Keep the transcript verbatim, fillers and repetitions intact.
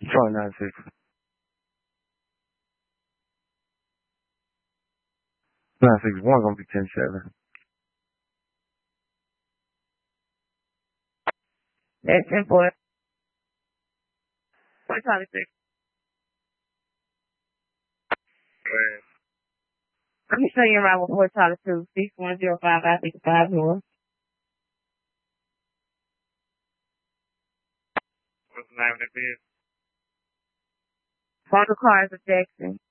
Try nine six. Nine six one gonna be ten seven. That's ten four. Four Charlie six. Let me show you around with four Charlie two. Six one zero five five six five zero. What's the name of the bid? Phone the cars of Jackson.